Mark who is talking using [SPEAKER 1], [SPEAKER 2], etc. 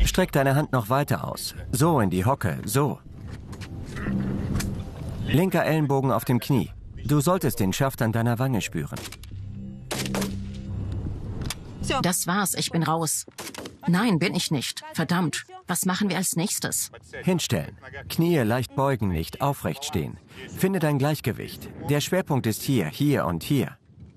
[SPEAKER 1] Streck deine Hand noch weiter aus. So in die Hocke, so. Linker Ellenbogen auf dem Knie. Du solltest den Schaft an deiner Wange spüren.
[SPEAKER 2] Das war's, ich bin raus. Nein, bin ich nicht. Verdammt, was machen wir als nächstes?
[SPEAKER 1] Hinstellen. Knie leicht beugen, nicht aufrecht stehen. Finde dein Gleichgewicht. Der Schwerpunkt ist hier, hier und hier.